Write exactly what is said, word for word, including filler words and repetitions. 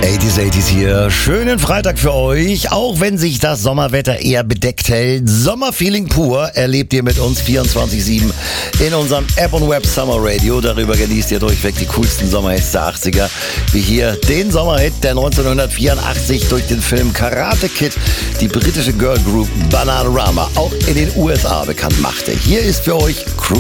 achtziger, achtziger hier. Schönen Freitag für euch. Auch wenn sich das Sommerwetter eher bedeckt hält. Sommerfeeling pur erlebt ihr mit uns vierundzwanzig sieben in unserem App und Web Summer Radio. Darüber genießt ihr durchweg die coolsten Sommerhits der achtziger. Wie hier den Sommerhit, der neunzehnhundertvierundachtzig durch den Film Karate Kid die britische Girl Group Bananarama auch in den U S A bekannt machte. Hier ist für euch Cruise